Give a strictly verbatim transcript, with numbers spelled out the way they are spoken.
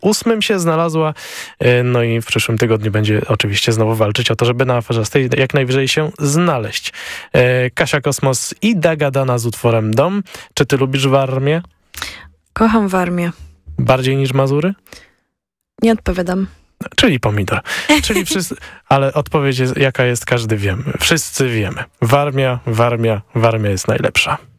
ósmym się znalazła, no i w przyszłym tygodniu będzie oczywiście znowu walczyć o to, żeby na Aferzastej jak najwyżej się znaleźć. Kasia Kosmos i Dagadana z utworem Dom. Czy ty lubisz Warmię? Kocham Warmię. Bardziej niż Mazury? Nie odpowiadam. Czyli pomidor. Czyli wszyscy, ale odpowiedź jest, jaka jest, każdy wiemy. Wszyscy wiemy. Warmia, Warmia, Warmia jest najlepsza.